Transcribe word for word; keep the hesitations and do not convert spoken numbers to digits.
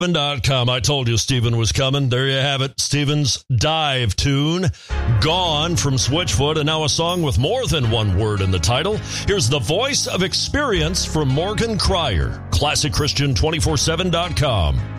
dot com. I told you Steven was coming. There you have it. Steven's dive tune, Gone from Switchfoot, and now a song with more than one word in the title. Here's the voice of experience from Morgan Cryer. classic christian two forty-seven dot com.